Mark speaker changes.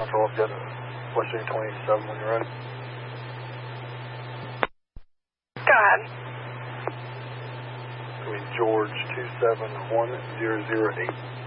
Speaker 1: Control, get Western 27 when you're ready.
Speaker 2: Go ahead.
Speaker 1: George 27108.